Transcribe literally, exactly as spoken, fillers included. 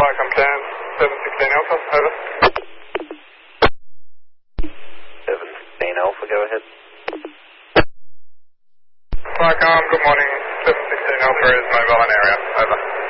Qualcomm ten, seven sixteen Alpha, over. seven sixteen Alpha, go ahead. Qualcomm, good morning, seven sixteen Alpha is mobile in area, over.